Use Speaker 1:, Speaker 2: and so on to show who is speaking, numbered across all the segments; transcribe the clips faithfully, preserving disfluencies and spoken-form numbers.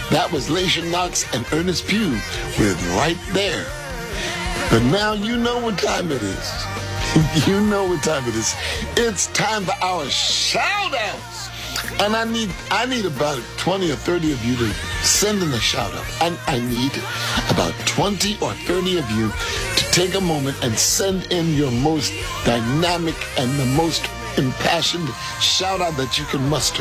Speaker 1: That was Laisha Knox and Ernest Pugh with Right There. But now you know what time it is. You know what time it is. It's time for our shout-outs. And I need I need about twenty or thirty of you to send in a shout-out. And I need about twenty or thirty of you to take a moment and send in your most dynamic and the most impassioned shout-out that you can muster.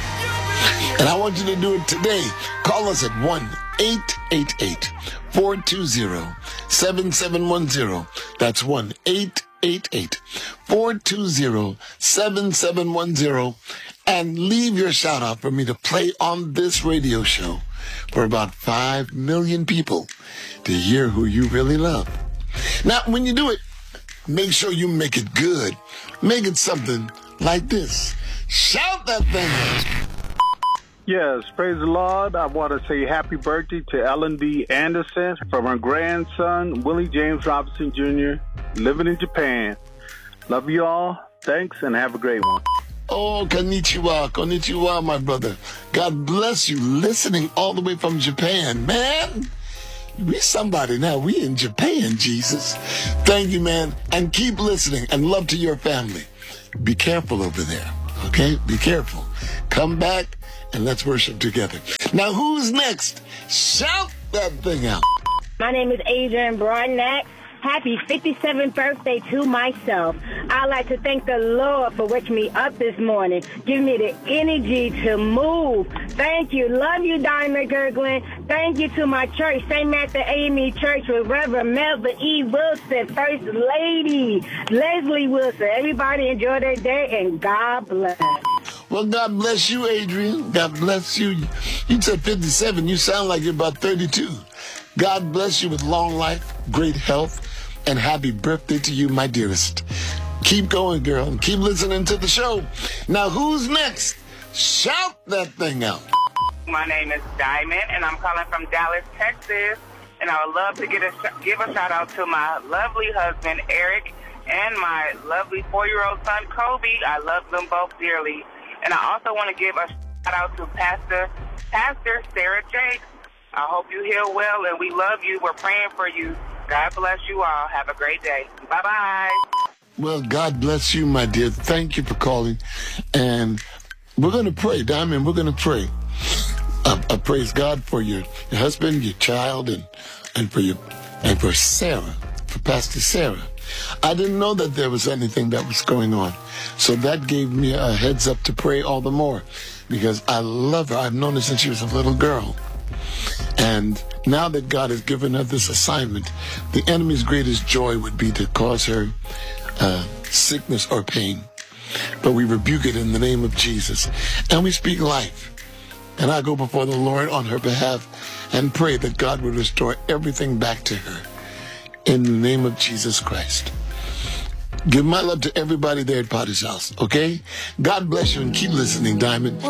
Speaker 1: And I want you to do it today. Call us at one eight eight eight, four two zero, seven seven one zero. That's one eight eight eight, four two zero, seven seven one zero. And leave your shout out for me to play on this radio show for about five million people to hear who you really love. Now, when you do it, make sure you make it good. Make it something like this. Shout that thing out.
Speaker 2: Yes, praise the Lord. I want to say happy birthday to Ellen D. Anderson from her grandson, Willie James Robinson Junior, living in Japan. Love you all. Thanks, and have a great one.
Speaker 1: Oh, konnichiwa, konnichiwa, my brother. God bless you, listening all the way from Japan. Man, we somebody now. We in Japan, Jesus. Thank you, man. And keep listening, and love to your family. Be careful over there, okay? Be careful. Come back, and let's worship together. Now, who's next? Shout that thing out.
Speaker 3: My name is Adrian Broadnack. Happy fifty-seventh birthday to myself. I'd like to thank the Lord for waking me up this morning, giving me the energy to move. Thank you. Love you, Diamond Gerglin. Thank you to my church, Saint Matthew A M E Church with Reverend Melba E. Wilson, First Lady Leslie Wilson. Everybody enjoy their day, and God bless.
Speaker 1: Well, God bless you, Adrian. God bless you. You said fifty-seven. You sound like you're about thirty-two. God bless you with long life, great health, and happy birthday to you, my dearest. Keep going, girl, and keep listening to the show. Now, who's next? Shout that thing out.
Speaker 4: My name is Diamond, and I'm calling from Dallas, Texas. And I would love to get a sh- give a shout-out to my lovely husband, Eric, and my lovely four-year-old son, Kobe. I love them both dearly. And I also want to give a shout-out to Pastor, Pastor Sarah Jakes. I hope you heal well, and we love you. We're praying for you. God bless you all. Have a great day. Bye-bye.
Speaker 1: Well, God bless you, my dear. Thank you for calling. And we're going to pray, Diamond. We're going to pray. I, I praise God for your, your husband, your child, and, and for your and for Sarah, for Pastor Sarah. I didn't know that there was anything that was going on. So that gave me a heads up to pray all the more, because I love her. I've known her since she was a little girl. And now that God has given her this assignment, the enemy's greatest joy would be to cause her uh, sickness or pain. But we rebuke it in the name of Jesus. And we speak life. And I go before the Lord on her behalf and pray that God would restore everything back to her in the name of Jesus Christ. Give my love to everybody there at Potter's House, okay? God bless you, and keep listening, Diamond.